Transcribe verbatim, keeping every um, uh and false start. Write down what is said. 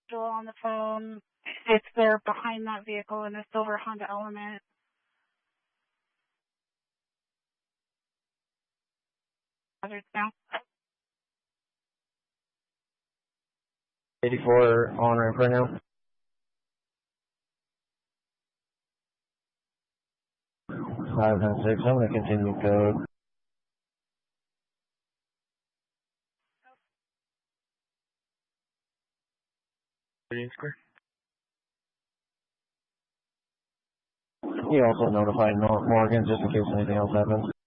on the phone. It's there behind that vehicle in a silver Honda Element. Hazards now. eighty-four on ramp right now. five nine six, I'm going to continue code. Square. You also notify North Morgan just in case anything else happens.